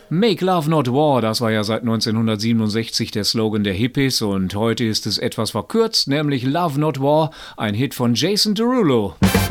Make Love Not War, das war ja seit 1967 der Slogan der Hippies und heute ist es etwas verkürzt, nämlich Love Not War, ein Hit von Jason Derulo.